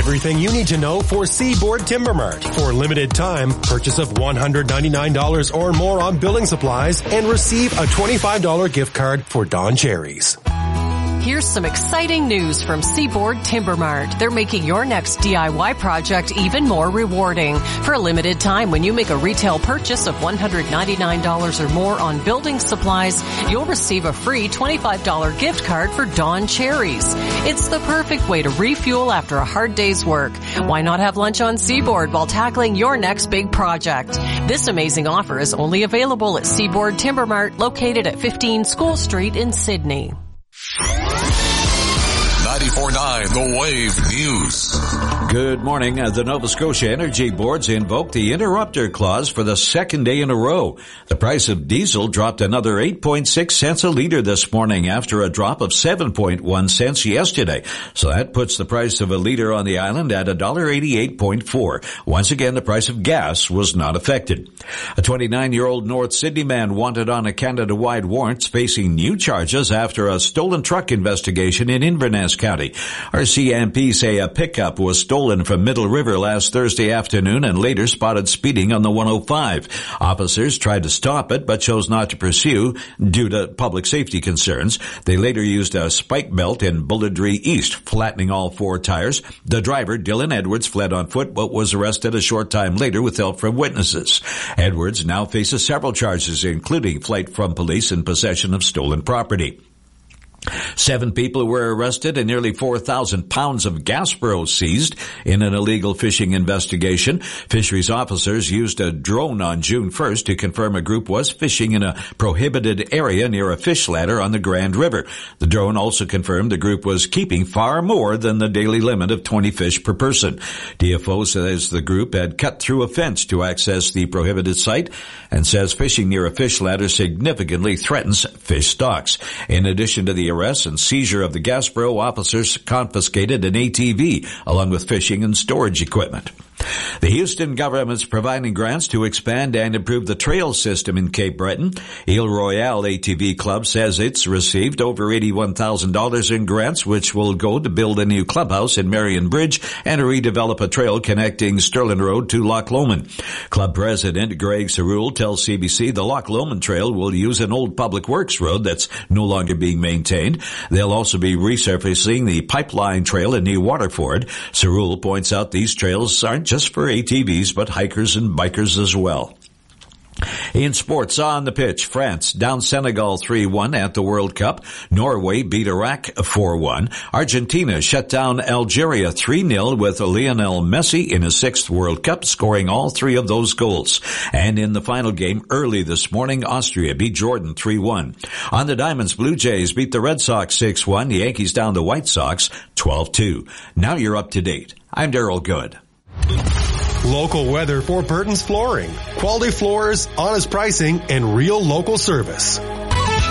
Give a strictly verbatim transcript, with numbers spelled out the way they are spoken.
Everything you need to know for Seaboard Timber Mart. For limited time, purchase of one hundred ninety-nine dollars or more on building supplies and receive a twenty-five dollars gift card for Don Cherries. Here's some exciting news from Seaboard Timber Mart. They're making your next D I Y project even more rewarding. For a limited time, when you make a retail purchase of one hundred ninety-nine dollars or more on building supplies, you'll receive a free twenty-five dollars gift card for Don Cherries. It's the perfect way to refuel after a hard day's work. Why not have lunch on Seaboard while tackling your next big project? This amazing offer is only available at Seaboard Timber Mart, located at fifteen School Street in Sydney. ninety-four point nine The Wave News. Good morning. Uh, the Nova Scotia Energy Boards invoked the interrupter clause for the second day in a row. The price of diesel dropped another eight point six cents a litre this morning after a drop of seven point one cents yesterday. So that puts the price of a litre on the island at one dollar eighty-eight point four. Once again, the price of gas was not affected. A twenty-nine-year-old North Sydney man wanted on a Canada-wide warrant facing new charges after a stolen truck investigation in Inverness County. R C M P say a pickup was stolen from Middle River last Thursday afternoon and later spotted speeding on the one oh five. Officers tried to stop it but chose not to pursue due to public safety concerns. They later used a spike belt in Bulledry East, flattening all four tires. The driver, Dylan Edwards, fled on foot but was arrested a short time later with help from witnesses. Edwards now faces several charges, including flight from police and possession of stolen property. Seven people were arrested and nearly four thousand pounds of Gaspro seized in an illegal fishing investigation. Fisheries officers used a drone on June first to confirm a group was fishing in a prohibited area near a fish ladder on the Grand River. The drone also confirmed the group was keeping far more than the daily limit of twenty fish per person. D F O says the group had cut through a fence to access the prohibited site and says fishing near a fish ladder significantly threatens fish stocks. In addition to the arrest and seizure of the Gaspro, officers confiscated an A T V along with fishing and storage equipment. The Houston government's providing grants to expand and improve the trail system in Cape Breton. Ile Royale A T V Club says it's received over eighty-one thousand dollars in grants, which will go to build a new clubhouse in Marion Bridge and redevelop a trail connecting Sterling Road to Loch Lomond. Club president Greg Cerule tells C B C the Loch Lomond Trail will use an old public works road that's no longer being maintained. They'll also be resurfacing the pipeline trail in New Waterford. Cerule points out these trails aren't just for A T Vs, but hikers and bikers as well. In sports, on the pitch, France down Senegal three one at the World Cup. Norway beat Iraq four one. Argentina shut down Algeria three nil with Lionel Messi in his sixth World Cup, scoring all three of those goals. And in the final game early this morning, Austria beat Jordan three one. On the Diamonds, Blue Jays beat the Red Sox six one. The Yankees down the White Sox twelve two. Now you're up to date. I'm Daryl Good. Local weather for Burton's Flooring. Quality floors, honest pricing, and real local service.